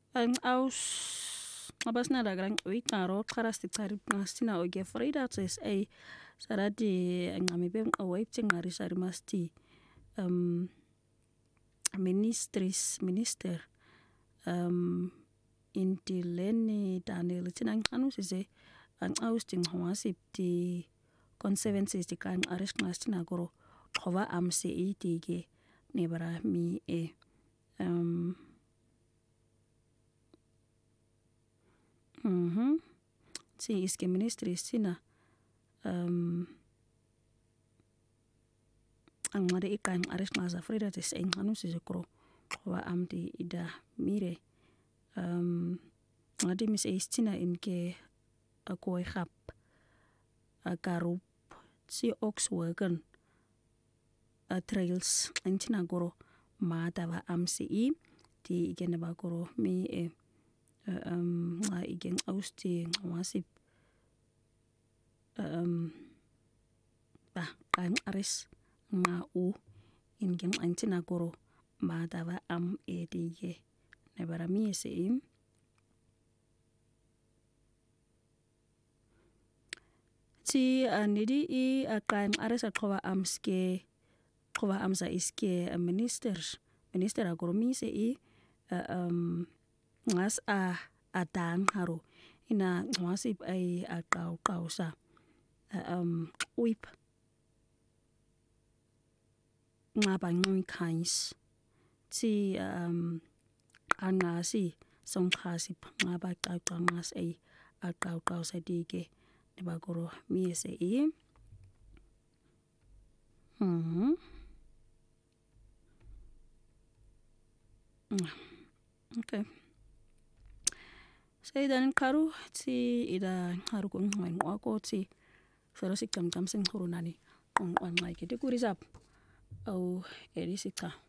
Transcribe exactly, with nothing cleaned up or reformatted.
aus abasnada gran uikaro qarasti qari ngastina oge Frida tses a saradi ngami bem await ngari sari masti um ministries minister um intileni Daniel tinang anu sise ang austing hwasip ti conservancies ti kan arish ngastina goro khova amse itige nebara mi e um mhm si iske ministries sina um ang mari ikan arish ngasa Frida tes eng anu sise goro khova amti ida mire um ngadi mis istina inke akoy khap akarup si Oxwagon a trails intina goro mata ba amsi i ti igene ba goro mi e um nga igen austi wasip um ba kan aris nga u ingen intina goro mata ba am e dige ne bara mi se im ti anidi i akan aris aqwa amske qwa amza iske a minister minister agromi se i um ngas a atan haro ina wasip ai aqaw qawsa um wip ngaba ngui kais ti um angasi songkhasip ngaba qaqangas ai aqaw qawsa dige nebagoro mi se i mhm okay sai dan karu ti ida haru ko ngwan wako ti ferosik kam kam sing hurunani on on mai kete kurizap au erisika